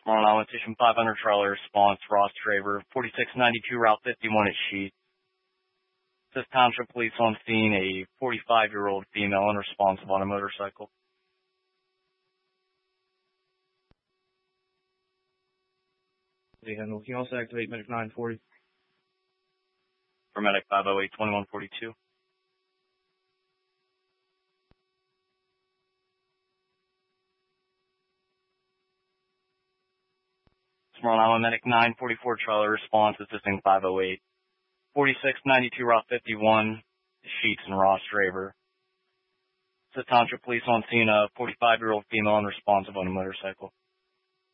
Smart Island Station 500 trailer response, Ross Traver, 4692 Route 51 at Sheet. Says Township Police on scene, a 45-year-old female unresponsive on a motorcycle. Can you also activate Medic 940? For Medic 508-2142. Smart Island Medic 944 trailer response assisting 508. 4692 Route 51, Sheets and Ross Traver. Says Township Police on scene, a 45-year-old female unresponsive on a motorcycle.